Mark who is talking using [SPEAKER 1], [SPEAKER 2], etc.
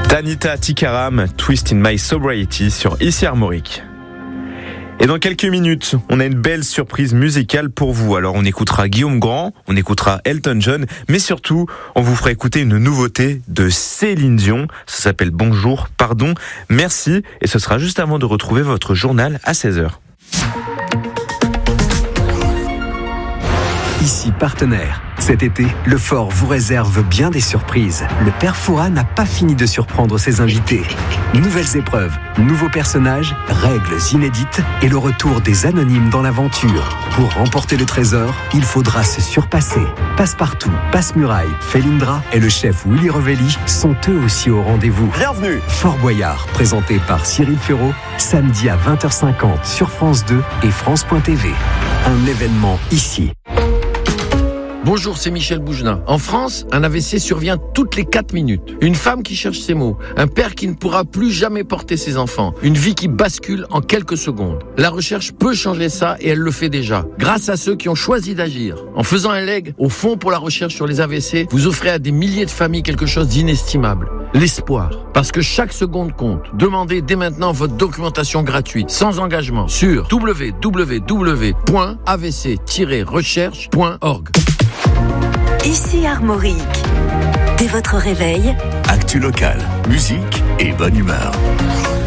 [SPEAKER 1] Tanita Tikaram, Twist in My Sobriety sur Ici Armorique. Et dans quelques minutes, on a une belle surprise musicale pour vous. Alors on écoutera Guillaume Grand, on écoutera Elton John, mais surtout, on vous fera écouter une nouveauté de Céline Dion. Ça s'appelle Bonjour, pardon, merci. Et ce sera juste avant de retrouver votre journal à 16h.
[SPEAKER 2] Ici partenaire. Cet été, le Fort vous réserve bien des surprises. Le Père Fouras n'a pas fini de surprendre ses invités. Nouvelles épreuves, nouveaux personnages, règles inédites et le retour des anonymes dans l'aventure. Pour remporter le trésor, il faudra se surpasser. Passepartout, Passe-Muraille, Felindra et le chef Willy Revelli sont eux aussi au rendez-vous.
[SPEAKER 3] Bienvenue.
[SPEAKER 2] Fort Boyard, présenté par Cyril Ferraud, samedi à 20h50 sur France 2 et France.tv. Un événement ici.
[SPEAKER 4] Bonjour, c'est Michel Boujna. En France, un AVC survient toutes les 4 minutes. Une femme qui cherche ses mots, un père qui ne pourra plus jamais porter ses enfants, une vie qui bascule en quelques secondes. La recherche peut changer ça et elle le fait déjà, grâce à ceux qui ont choisi d'agir. En faisant un leg au Fonds pour la recherche sur les AVC, vous offrez à des milliers de familles quelque chose d'inestimable. L'espoir. Parce que chaque seconde compte. Demandez dès maintenant votre documentation gratuite, sans engagement, sur www.avc-recherche.org.
[SPEAKER 5] Ici Armorique. Dès votre réveil,
[SPEAKER 3] Actu locale, musique et bonne humeur.